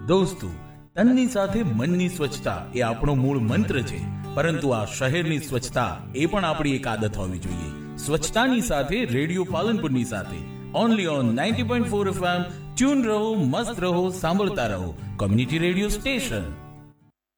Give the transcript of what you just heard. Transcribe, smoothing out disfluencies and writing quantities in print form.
દોસ્તો, તનની સાથે મનની સ્વચ્છતા એ આપણો મૂળ મંત્ર છે, પરંતુ આ શહેરની સ્વચ્છતા એ પણ આપણી એક આદત હોવી જોઈએ. સ્વચ્છતાની સાથે રેડિયો પાલનપુરની સાથે ઓનલી ઓન 90.4 FM. ટ્યુન રહો, મસ્ત રહો, સાંભળતા રહો. Community radio station.